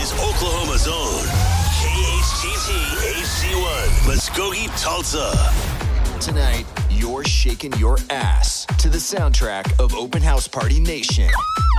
is Oklahoma's own KHTT HD1 Muskogee, Tulsa. Tonight, you're shaking your ass to the soundtrack of Open House Party Nation.